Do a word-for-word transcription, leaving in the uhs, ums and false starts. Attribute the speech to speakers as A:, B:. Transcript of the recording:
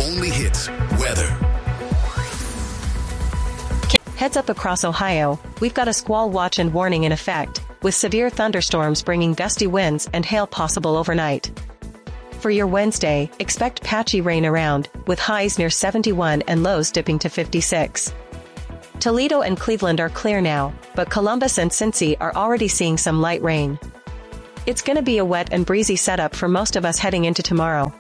A: only hits weather.
B: Heads up across Ohio, we've got a squall watch and warning in effect, with severe thunderstorms bringing gusty winds and hail possible overnight. For your Wednesday, expect patchy rain around, with highs near seventy-one and lows dipping to fifty-six. Toledo and Cleveland are clear now, but Columbus and Cincy are already seeing some light rain. It's gonna be a wet and breezy setup for most of us heading into tomorrow.